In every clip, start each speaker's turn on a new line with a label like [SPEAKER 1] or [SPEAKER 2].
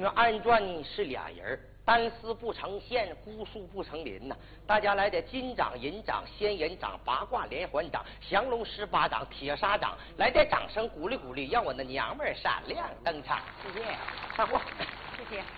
[SPEAKER 1] 因为二人转呢是俩人，单丝不成线，孤树不成林呐。大家来点金掌、银掌、仙人掌、八卦连环掌、降龙18掌、铁砂掌，来点掌声鼓励鼓励，让我的娘们儿闪亮登场。谢谢，上货。
[SPEAKER 2] 谢谢。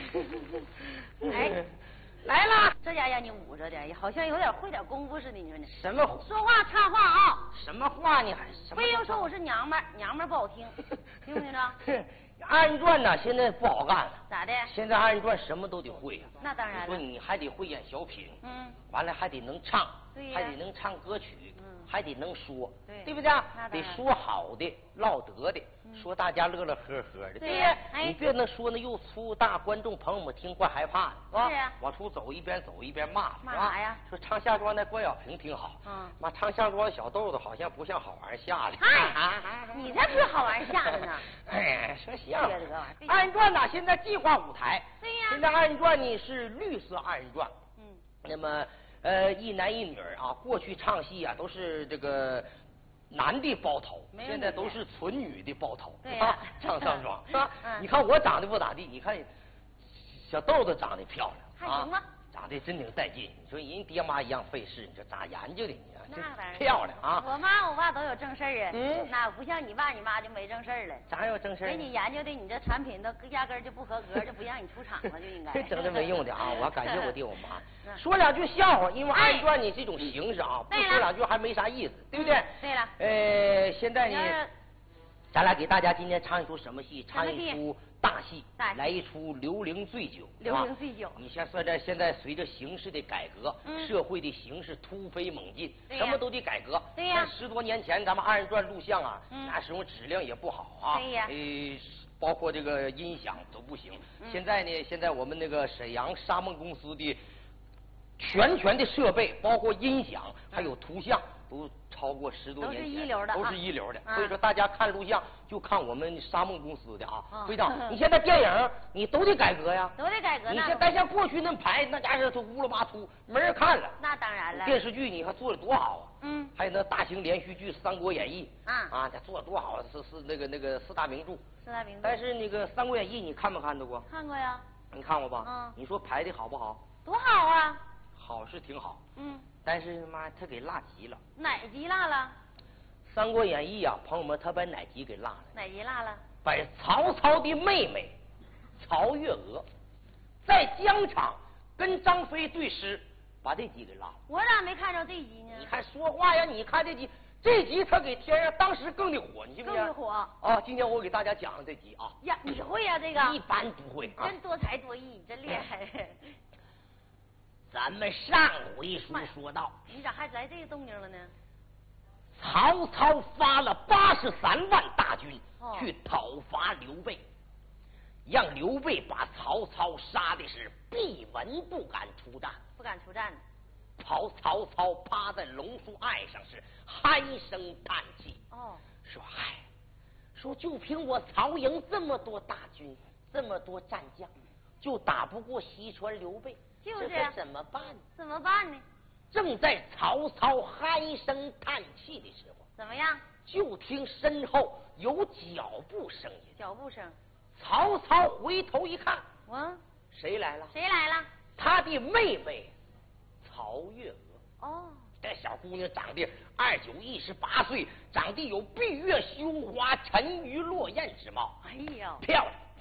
[SPEAKER 1] 哎，来啦！
[SPEAKER 2] 这家让你捂着点，好像有点会点功夫似的。你说呢？
[SPEAKER 1] 什么
[SPEAKER 2] 说话插话啊？
[SPEAKER 1] 什么话你还？
[SPEAKER 2] 不用说我是娘们儿，娘们儿不好听，听不听着？
[SPEAKER 1] 二人转呢，现在不好干了。
[SPEAKER 2] 咋的？
[SPEAKER 1] 现在二人转什么都得会啊。
[SPEAKER 2] 那当然了。
[SPEAKER 1] 你说你还得会演小品，完了还得能唱，
[SPEAKER 2] 对呀，
[SPEAKER 1] 还得能唱歌曲，还得能说，对不对？得说好的，唠得的，说大家乐乐呵呵的，
[SPEAKER 2] 对呀。
[SPEAKER 1] 你别能说那又粗大，观众朋友们听怪害怕的，是吧？
[SPEAKER 2] 是呀。
[SPEAKER 1] 往出走一边走一边骂，
[SPEAKER 2] 骂啥呀？
[SPEAKER 1] 说唱夏庄的关小平挺好，妈唱夏庄的小豆子好像不像好玩下的。
[SPEAKER 2] 你才不是好玩下的呢。
[SPEAKER 1] 哎，说相声。二人转呐，现在计划舞台。
[SPEAKER 2] 对呀。
[SPEAKER 1] 现在二人转呢是绿色二人转。那么一男一女啊，过去唱戏啊都是这个男的包头，现在都是纯女的包头，啊，唱上妆是吧？你看我长得不咋地，你看小豆子长得漂亮，
[SPEAKER 2] 还行啊，
[SPEAKER 1] 长得真挺带劲。你说人爹妈一样费事，你这咋研究的你？
[SPEAKER 2] 那当然
[SPEAKER 1] 漂亮啊！
[SPEAKER 2] 我妈我爸都有正事儿啊，那不像你爸你妈就没正事儿了。
[SPEAKER 1] 咋有正事儿？
[SPEAKER 2] 给你研究的，你这产品都压根儿就不合格，就不让你出厂了，就应该。
[SPEAKER 1] 整这没用的啊！我感谢我爹我妈。说两句笑话，因为二人转你这种形式啊，不说两句还没啥意思，对不对？
[SPEAKER 2] 对了。
[SPEAKER 1] 现在呢，咱俩给大家今天唱一出什么戏？唱一出大戏，来一出《刘伶醉酒》。
[SPEAKER 2] 刘伶醉酒。
[SPEAKER 1] 你像现在随着形势的改革，社会的形势突飞猛进，什么都得改革。
[SPEAKER 2] 对呀。
[SPEAKER 1] 10多年前咱们二人转录像啊，那时候质量也不好啊。
[SPEAKER 2] 对呀。
[SPEAKER 1] 包括这个音响都不行。现在呢，现在我们那个沈阳沙梦公司的全的设备，包括音响还有图像，都超过10多年前，
[SPEAKER 2] 都是一流的，
[SPEAKER 1] 都是一流的。所以说，大家看录像就看我们沙梦公司的啊。会长，你现在电影你都得改革呀，
[SPEAKER 2] 都得改革。
[SPEAKER 1] 你现在像过去那排那家伙都乌了巴粗，没人看了。
[SPEAKER 2] 那当然了。
[SPEAKER 1] 电视剧你看做的多好啊！还有那大型连续剧《三国演义》这做的多好，是那个4大名著。
[SPEAKER 2] 4大名著。
[SPEAKER 1] 但是那个《三国演义》你看没看到过？
[SPEAKER 2] 看过呀。
[SPEAKER 1] 你看过吧？你说排的好不好？
[SPEAKER 2] 多好啊！
[SPEAKER 1] 好是挺好，但是他妈他给落集了。
[SPEAKER 2] 哪集落了？
[SPEAKER 1] 《三国演义》啊，朋友们，他把哪集给落了？
[SPEAKER 2] 哪集落了？
[SPEAKER 1] 把曹操的妹妹曹月娥在疆场跟张飞对诗，把这集给落了。
[SPEAKER 2] 我咋没看着这集呢？
[SPEAKER 1] 你看说话呀，你看这集他给添上，当时更得火，你信不信？
[SPEAKER 2] 更得火
[SPEAKER 1] 啊！今天我给大家讲这集啊。
[SPEAKER 2] 呀，你会呀这个？
[SPEAKER 1] 一般不会，
[SPEAKER 2] 真多才多艺，真厉害。
[SPEAKER 1] 咱们上回书说到，
[SPEAKER 2] 你咋还来这个动静了呢？
[SPEAKER 1] 曹操发了83万大军去讨伐刘备，让刘备把曹操杀的是闭门不敢出战，
[SPEAKER 2] 不敢出战。
[SPEAKER 1] 曹操趴在榕树岸上是唉声叹气，说唉，说就凭我曹营这么多大军，这么多战将，就打不过西川刘备。
[SPEAKER 2] 就是
[SPEAKER 1] 怎么办？
[SPEAKER 2] 怎么办呢？
[SPEAKER 1] 正在曹操唉声叹气的时候，
[SPEAKER 2] 怎么样？
[SPEAKER 1] 就听身后有脚步声音。
[SPEAKER 2] 脚步声。
[SPEAKER 1] 曹操回头一看，谁来了？
[SPEAKER 2] 谁来了？
[SPEAKER 1] 他的妹妹曹月
[SPEAKER 2] 娥。
[SPEAKER 1] 这小姑娘长得29、18岁，长得有闭月羞花、沉鱼落雁之貌。
[SPEAKER 2] 哎呀，
[SPEAKER 1] 漂亮。